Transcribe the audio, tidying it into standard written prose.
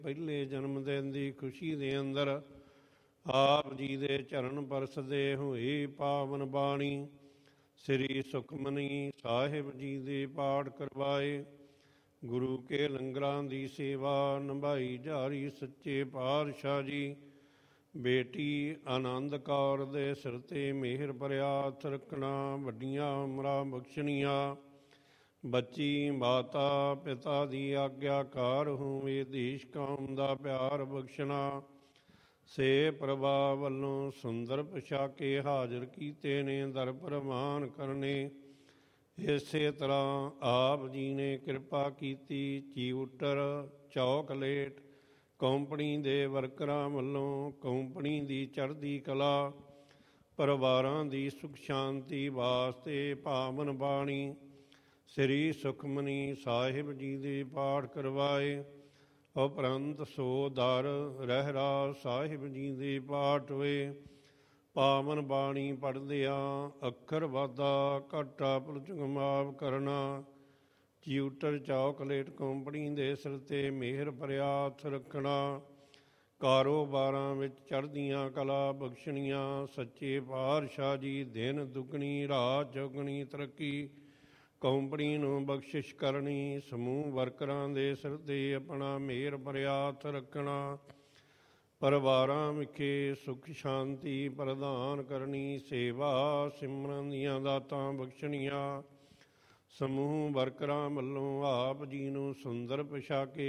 ਪਹਿਲੇ ਜਨਮ ਦਿਨ ਦੀ ਖੁਸ਼ੀ ਦੇ ਅੰਦਰ ਆਪ ਜੀ ਦੇ ਚਰਨ ਪਰਸਦੇ ਹੋਏ ਪਾਵਨ ਬਾਣੀ ਸ੍ਰੀ ਸੁਖਮਨੀ ਸਾਹਿਬ ਜੀ ਦੇ ਪਾਠ ਕਰਵਾਏ। ਗੁਰੂ ਕੇ ਲੰਗਰਾਂ ਦੀ ਸੇਵਾ ਨਿਭਾਈ ਜਾ ਰਹੀ ਸੱਚੇ ਪਾਤਸ਼ਾਹ ਜੀ। ਬੇਟੀ ਆਨੰਦ ਕੌਰ ਦੇ ਸਿਰ 'ਤੇ ਮਿਹਰ ਭਰਿਆ ਹੱਥ ਰੱਖਣਾ, ਵੱਡੀਆਂ ਉਮਰਾਂ ਬਖਸ਼ਣੀਆਂ। ਬੱਚੀ ਮਾਤਾ ਪਿਤਾ ਦੀ ਆਗਿਆਕਾਰ ਹੋਵੇ, ਦੇਸ਼ ਕੌਮ ਦਾ ਪਿਆਰ ਬਖਸ਼ਣਾ। ਸੇ ਪ੍ਰਭਾ ਵੱਲੋਂ ਸੁੰਦਰ ਪੁਸ਼ਾਕੇ ਹਾਜ਼ਰ ਕੀਤੇ ਨੇ, ਦਰ ਪ੍ਰਵਾਨ ਕਰਨੇ। ਇਸੇ ਤਰ੍ਹਾਂ ਆਪ ਜੀ ਨੇ ਕਿਰਪਾ ਕੀਤੀ। ਚਿਊਟਰ ਚੌਕਲੇਟ ਕੰਪਨੀ ਦੇ ਵਰਕਰਾਂ ਵੱਲੋਂ ਕੰਪਨੀ ਦੀ ਚੜ੍ਹਦੀ ਕਲਾ, ਪਰਿਵਾਰਾਂ ਦੀ ਸੁਖ ਸ਼ਾਂਤੀ ਵਾਸਤੇ ਪਾਵਨ ਬਾਣੀ ਸ੍ਰੀ ਸੁਖਮਨੀ ਸਾਹਿਬ ਜੀ ਦੇ ਪਾਠ ਕਰਵਾਏ। ਉਪਰੰਤ ਸੋ ਦਰ ਰਹਿਰਾਸ ਸਾਹਿਬ ਜੀ ਦੇ ਪਾਠ ਹੋਏ। ਪਾਵਨ ਬਾਣੀ ਪੜ੍ਹਦਿਆਂ ਅੱਖਰ ਵਾਧਾ ਘਾਟਾ ਭੁਲਚੁਕ ਮਾਫ ਕਰਨਾ। ਚਿਊਟਰ ਚੌਕਲੇਟ ਕੰਪਨੀ ਦੇ ਸਿਰ 'ਤੇ ਮਿਹਰ ਭਰਿਆ ਹੱਥ ਰੱਖਣਾ। ਕਾਰੋਬਾਰਾਂ ਵਿੱਚ ਚੜ੍ਹਦੀਆਂ ਕਲਾ ਬਖਸ਼ਣੀਆਂ। ਸੱਚੇ ਪਾਤਸ਼ਾਹ ਜੀ ਦਿਨ ਦੁੱਗਣੀ ਰਾਤ ਚੌਗਣੀ ਤਰੱਕੀ ਕੰਪਨੀ ਨੂੰ ਬਖਸ਼ਿਸ਼ ਕਰਨੀ। ਸਮੂਹ ਵਰਕਰਾਂ ਦੇ ਸਿਰ 'ਤੇ ਆਪਣਾ ਮਿਹਰ ਭਰਿਆ ਹੱਥ ਰੱਖਣਾ। ਪਰਿਵਾਰਾਂ ਵਿਖੇ ਸੁਖ ਸ਼ਾਂਤੀ ਪ੍ਰਦਾਨ ਕਰਨੀ। ਸੇਵਾ ਸਿਮਰਨ ਦੀਆਂ ਦਾਤਾਂ ਬਖਸ਼ਣੀਆਂ। ਸਮੂਹ ਵਰਕਰਾਂ ਵੱਲੋਂ ਆਪ ਜੀ ਨੂੰ ਸੁੰਦਰ ਪੁਸ਼ਾਕੇ